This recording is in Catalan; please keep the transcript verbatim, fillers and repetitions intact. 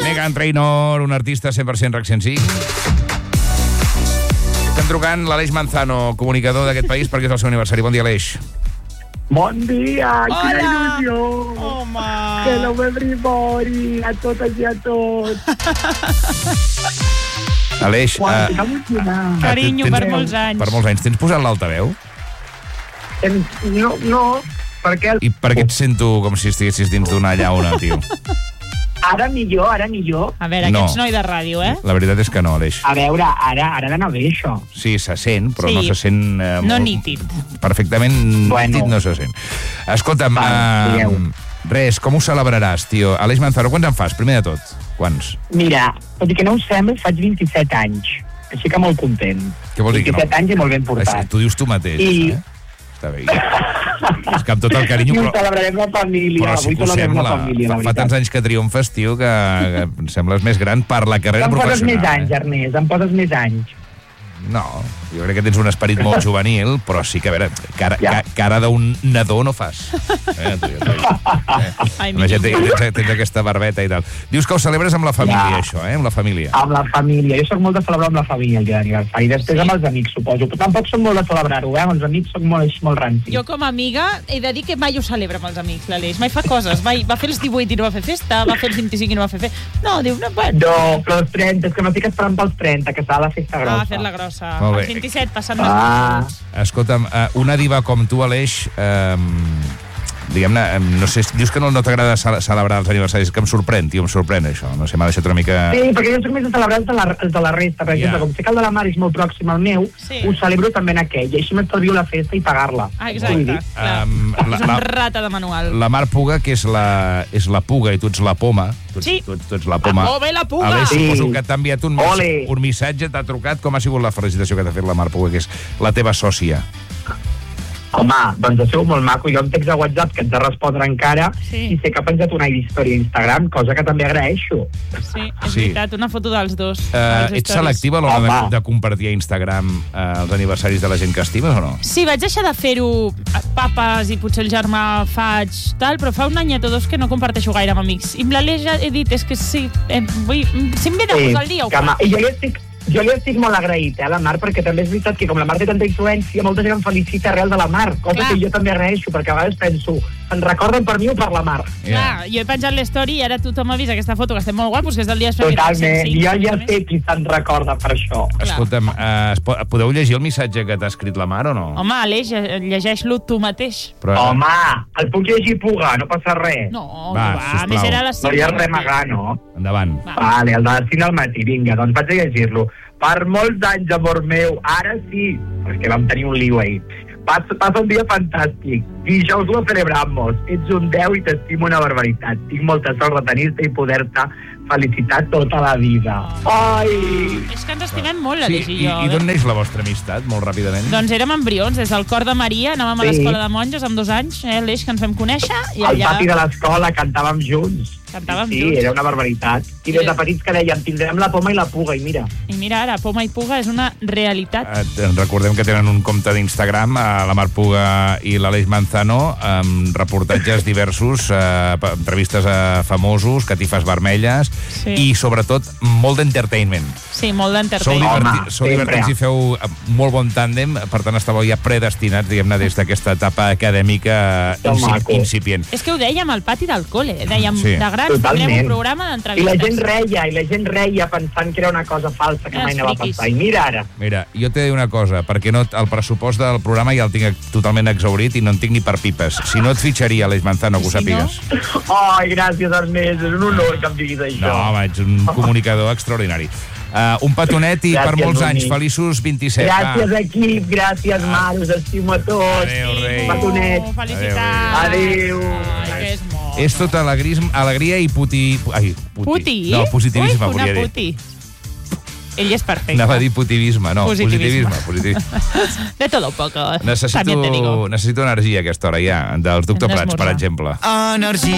Meghan Trainor, un artista cent per cent RAC cent cinc. Estem trucant l'Aleix Manzano, comunicador d'aquest país, perquè és el seu aniversari. Bon dia, Aleix. Bon dia, Hola. quina il·lusió. Home. Hello everybody, a totes i a tots. Aleix, Uau, uh, estic emocionada. Carinyo, tens- per molts anys. per molts anys. Tens posat l'altaveu? No, no, perquè I per què et sento com si estiguessis dins d'una llauna, tio? ara millor, ara millor. A veure, No. aquest noi de ràdio, eh? La veritat és que no, Aleix. A veure, ara ara d'anar bé, això. Sí, se sent, però Sí. no se sent... Eh, No molt- nítid. Perfectament Bueno. nítid no se sent. Escolta'm, Val, eh, digueu. res, com ho celebraràs, tio? Aleix Manzano, quants en fas, primer de tot? Quants? Mira, tot i que no ho sembla, faig vint-i-set anys. Així que molt content. Què vol dir que no? vint-i-set anys i molt ben portat. Així, tu dius tu mateix, I- eh? Està bé. És que amb tot el carinyo, I ho però... celebrarem la família. Però sí Avui que ho celebrem la sembla. família, la Fa, fa veritat. tants anys que triomfes, tio, que, que em sembles més gran per la carrera Em poses professional. més anys, eh? Ernest, em poses més anys. No, jo crec que tens un esperit molt juvenil, però sí que, a veure, cara, Ja. ca, cara d'un nadó no fas. Eh, tu, ja t'ho dic. Eh? Ai, Imagina't, mico. tens, tens aquesta barbeta i tal. Dius que ho celebres amb la família, Ja. això, eh? Amb la família. Amb la família. Jo soc molt de celebrar amb la família el dia d'aniversari. Després Sí. amb els amics, suposo. Però tampoc soc molt de celebrar-ho, eh? Amb els amics soc molt, molt ranci. Jo, com a amiga, he de dir que mai ho celebra amb els amics, l'Aleix. Mai fa coses. Mai va fer els divuit i no va fer festa, va fer els vint-i-cinc i no va fer festa. No, diu, no, bueno. No, però els trenta, és que m'estic esperant pels trenta, que serà la festa grossa. Ah, fer-la grossa. Molt bé. Els vint-i-set passant Ah. més Escolta'm, eh, una diva com tu, Aleix, eh, diguem-ne, eh, no sé, dius que no, no t'agrada ce- celebrar els aniversaris, que em sorprèn, tio, em sorprèn això. No sé, m'ha deixat una mica... Sí, perquè jo soc més de celebrar els de la, els de la resta. Per Ja. exemple, com sé que el de la Mar és molt pròxim al meu, Sí. ho celebro també en aquell. I així m'estalvio la festa i pagar-la. Ah, Vull exacte. dir, Clar. Um, la- És un la- rata de manual. La Mar Puga, que és la, és la Puga i tu ets la Poma. Tu ets, Sí. tu, ets- tu ets la Poma. La Poma i la Puga. Aleix, Sí. suposo que t'ha enviat un, mes- Ole. un missatge, t'ha trucat. Com ha sigut la felicitació que t'ha fet la Mar Puga, que és la teva sòcia? home, doncs ha sigut molt maco. Jo un text de WhatsApp que ets de respondre encara Sí. i sé que ha penjat una història a Instagram, cosa que també agraeixo. Sí, és Sí. veritat, una foto dels dos. Uh, dels ets stories. selectiva a l'hora de, Home. de compartir a Instagram uh, els aniversaris de la gent que estimes o no? Sí, vaig deixar de fer-ho a papes i potser el germà faig tal, però fa un anyet o dos que no comparteixo gaire amb amics. I amb l'Aleix he dit, és que sí, eh, vull, si em ve de posar el dia ho que ma- fa. I jo li estic, jo li estic molt agraït, eh, a la Mar, perquè també és veritat que com la Mar té tanta influència, molta gent em felicita arrel de la Mar, cosa Clar. que jo també agraeixo, perquè a vegades penso, en recorden per mi o per la Mar? Clar, jo he penjat l'story i ara tothom ha vist aquesta foto, que estem molt guapos, que és del dia després. Totalment, jo ja sé qui se'n recorda per això. Clar. Escolta'm, uh, es po- podeu llegir el missatge que t'ha escrit la Mar o no? Home, Aleix, llegeix-lo tu mateix. Però, Home, el puc llegir Puga, no passa res. No, Va, va, va sisplau. a més era a les No cinc hi ha del res matí. amagar, no? Endavant. Va. Vale, el de les cinc del matí, vinga, doncs vaig a llegir-lo. Per molts anys, amor meu, ara sí, perquè vam tenir un lío ahir. Passa, passa un dia fantàstic. Dijous lo celebramos. Ets un deu i t'estimo una barbaritat. Tinc molta sort de tenir-te i poder-te felicitar tota la vida. Ai! És que ens estimem molt, Sí, l'Aleix i, i jo. i d'on neix la vostra amistat, molt ràpidament? Doncs érem embrions, des del cor de Maria, anàvem a Sí. l'escola de monges amb dos anys, eh, Aleix, que ens vam conèixer, i Al allà pati de l'escola cantàvem junts. cantàvem Sí, junts. era una barbaritat. I des de petits que dèiem, tindrem la poma i la puga, i mira. I mira ara, Poma i Puga és una realitat. Eh, recordem que tenen un compte d'Instagram, a la Mar Puga i l'Aleix Manzano, amb reportatges diversos, eh, pa- entrevistes a famosos, catifes vermelles, Sí. i sobretot molt d'entertainment. Sí, molt Sou, d'entertainment. Home, diverti sou sempre. divertits i feu eh, molt bon tàndem, per tant estàveu ja predestinats, diguem-ne, des d'aquesta etapa acadèmica Que inci maco. incipient. És que ho dèiem al pati del col·le, dèiem, Sí. de grans Totalment. tindrem un programa I d'entrevistes. la gent reia, i la gent reia pensant que era una cosa falsa, que Els mai anava a friquis. passar. I mira ara. Mira, jo t'he de dir una cosa, perquè no, el pressupost del programa ja el tinc totalment exhaurit i no en tinc ni per pipes. Si no et fitxaria, Aleix Manzano, que ho I si sàpigues. Ai, gràcies, Ernest, és un honor que em diguis això. No, home, ets un comunicador extraordinari. Uh, un petonet i Gràcies, per molts bonic. anys. Feliços vint-i-set. Gràcies, va. equip, gràcies, Mar, us estimo a tots. Adéu, rei. Petonet. Felicitats. Adéu. Ai, que és molt. És tot alegrisme, alegria i puti... Ai, puti. Puti? No, positivisme, Ui, volia una dir. puti. Ell és perfecte. Anava a dir positivisme, no. Positivisme. Positivisme. positivisme. De todo un poco. Necessito, También te digo. necessito energia a aquesta hora ja, dels Ducte Hem Prats, per d'esmorzar. exemple. Energia.